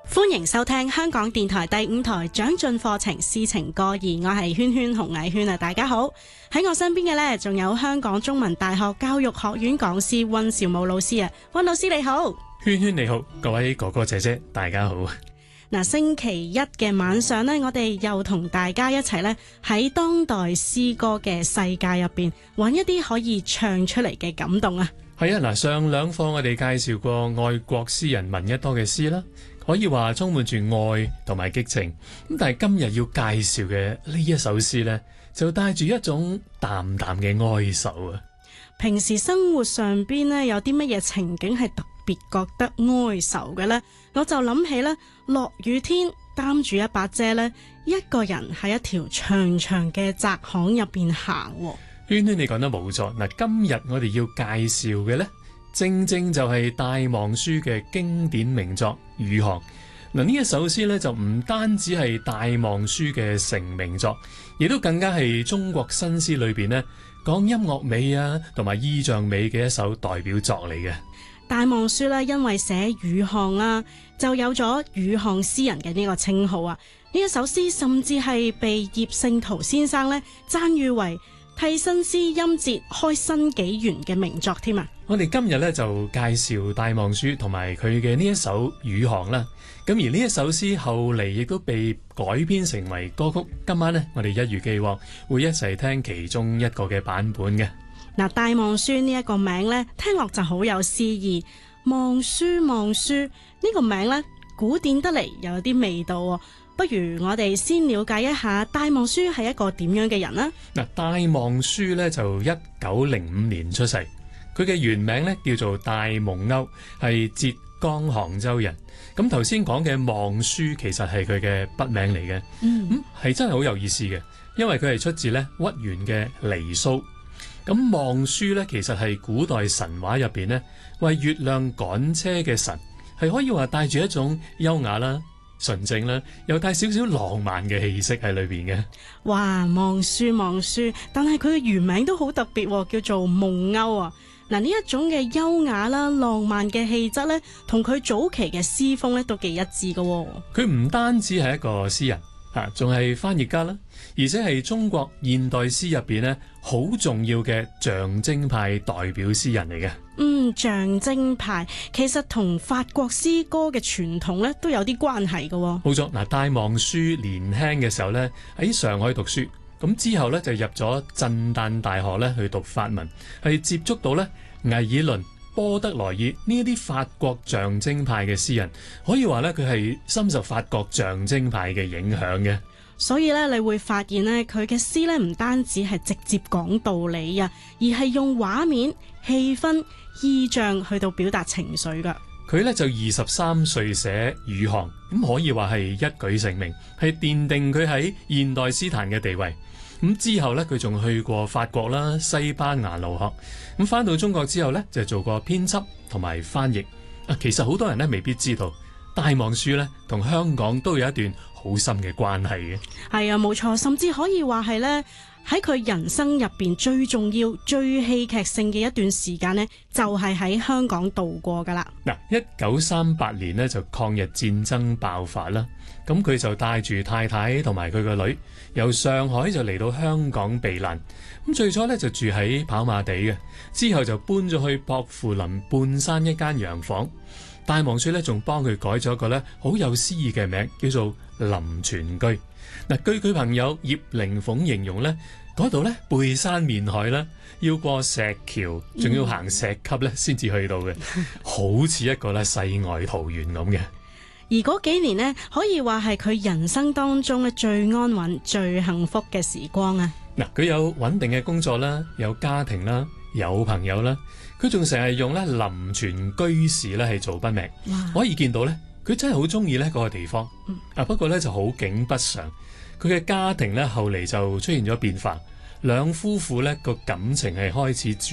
歡迎收聽香港電台第5台長進課程詩情歌兒，我係圈圈洪藝圈啊！大家好，喺我身邊嘅呢，仲有香港中文大學教育學院講師溫兆武老師啊，溫老師你好。 圈圈你好，各位哥哥姐姐大家好。 嗱，星期一嘅晚上呢，我哋又同大家一齊呢，喺當代詩歌嘅世界入邊揾一啲可以唱出嚟嘅感動啊！ 係啊，嗱，上兩課我哋介紹過愛國詩人聞一多嘅詩啦，可以話充滿住愛同埋激情。咁但係今日要介紹嘅呢一首詩呢，就帶住一種淡淡嘅哀愁啊。 平時生活上邊呢，有啲乜嘢情景係特別覺得哀愁嘅呢？我就諗起呢，落雨天擔住一把遮呢，一個人喺一條長長嘅窄巷入邊行。 圈圈你講得冇錯，嗱，今日我哋要介紹嘅呢，正正就係戴望舒嘅經典名作《雨巷》。嗱，呢一首詩呢，就唔單止係戴望舒嘅成名作，亦都更加係中國新詩裏邊呢，講音樂美啊同埋意象美嘅一首代表作嚟嘅。 戴望舒呢，因為寫雨巷啦，就有咗雨巷詩人嘅呢個稱號啊！呢一首詩甚至係被葉聖陶先生呢讚譽為替新詩音節開新紀元嘅名作添啊！ 我哋今日咧就介紹戴望舒同埋佢嘅呢一首《雨巷》啦。咁而呢一首詩後嚟亦都被改編成為歌曲。今晚呢，我哋一如既往會一齊聽其中一個嘅版本嘅。 嗱，戴望舒呢一個名呢，聽落就好有詩意。望舒望舒呢個名呢，古典得嚟又有啲味道喎。不如我哋先了解一下戴望舒係一個點樣嘅人呢？ 嗱，戴望舒呢就1905年出世，佢嘅原名呢叫做戴夢歐，係浙江杭州人。咁頭先講嘅望舒其實係佢嘅筆名嚟嘅，係真係好有意思嘅，因為佢係出自呢屈原嘅離騷。咁望舒呢其實係古代神話入邊呢為月亮趕車嘅神，係可以話帶住一種優雅啦、純正啦，又帶少少浪漫嘅氣息喺裏邊嘅。 哇，望舒望舒，但係佢嘅原名都好特別，叫做夢歐啊！嗱，呢一種嘅優雅啦、浪漫嘅氣質呢，同佢早期嘅詩風呢都幾一致嘅。 佢唔單止係一個詩人，仲係翻譯家啦，而且係中國現代詩入邊呢好重要嘅象徵派代表詩人嚟嘅。 象徵派其實同法國詩歌嘅傳統咧都有啲關係嘅。 冇錯，嗱，戴望舒年輕嘅時候咧喺上海讀書，咁之後咧就入咗震旦大學咧去讀法文，係接觸到咧魏爾倫、波德萊爾呢一啲法國象徵派嘅詩人，可以話咧佢係深受法國象徵派嘅影響嘅。 所以咧，你會發現咧，佢嘅詩咧唔單止係直接講道理啊，而係用畫面、氣氛、意象去到表達情緒噶。 佢咧就23歲寫《雨巷》，咁可以話係一舉成名，係奠定佢喺現代詩壇嘅地位。咁之後咧，佢仲去過法國啦、西班牙留學。咁翻到中國之後咧，就做過編輯同埋翻譯。其實好多人咧未必知道，戴望舒咧同香港都有一段好深嘅關係嘅。 係啊，冇錯，甚至可以話係咧喺佢人生入邊最重要、最戲劇性嘅一段時間呢，就係喺香港度過噶啦。 嗱，1938年呢，就抗日戰爭爆發啦，咁佢就帶住太太同埋佢個女由上海就嚟到香港避難。咁最初呢，就住喺跑馬地嘅，之後就搬咗去薄扶林半山一間洋房。戴望舒咧仲幫佢改咗一個咧好有詩意嘅名，叫做林泉居。嗱，據佢朋友葉靈鳳形容咧，嗰度咧背山面海啦，要過石橋，仲要行石級咧先至去到嘅，好似一個咧世外桃源咁嘅。 而嗰幾年呢，可以話係佢人生當中咧最安穩、最幸福嘅時光啊！ 嗱，佢有穩定嘅工作啦，有家庭啦，有朋友啦，佢仲成日用咧林泉居士咧係做筆名，可以見到咧佢真係好中意咧嗰個地方。不過咧就好景不常，佢嘅家庭咧後嚟就出現咗變化，兩夫婦咧個感情係開始